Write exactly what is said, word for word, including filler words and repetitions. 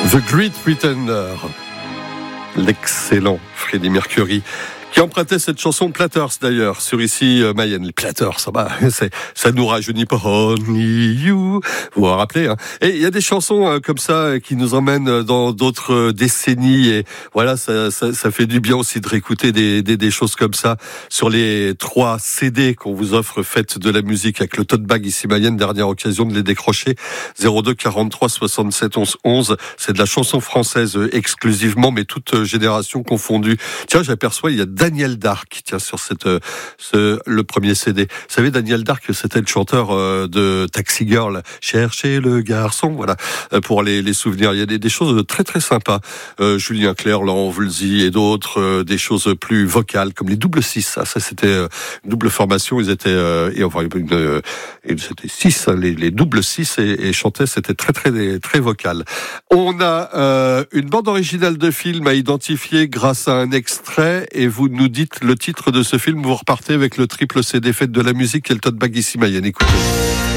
The Great Pretender, l'excellent Freddie Mercury, qui empruntait cette chanson Platters d'ailleurs sur Ici euh, Mayenne. Les Platters, ça va, c'est, ça nous rajeunit pas. Only you, vous vous rappelez, hein. Et il y a des chansons euh, comme ça euh, qui nous emmènent dans d'autres euh, décennies et voilà, ça, ça, ça fait du bien aussi de réécouter des, des, des choses comme ça sur les trois C D qu'on vous offre, faites de la musique avec le tote bag Ici Mayenne, dernière occasion de les décrocher. zéro deux quarante-trois soixante-sept onze onze, c'est de la chanson française euh, exclusivement, mais toute euh, génération confondue. Tiens, j'aperçois, il y a Daniel Darc, tiens, sur cette, euh, ce, le premier C D. Vous savez, Daniel Darc, c'était le chanteur euh, de Taxi Girl, Cherchez le garçon, voilà, euh, pour les, les souvenirs. Il y a des, des choses très très sympas. Euh, Julien Clerc, Laurent Voulzy et d'autres, euh, des choses plus vocales, comme les double six. Ça, ça c'était euh, une double formation. Ils étaient, euh, et enfin, une, euh, c'était six, hein, les, les double six et, et chantaient. C'était très très très vocal. On a euh, une bande originale de film à identifier grâce à un extrait, et vous nous dites le titre de ce film. Vous repartez avec le triple C D Fête de la musique et le tote bag Ici Mayenne. Écoutez.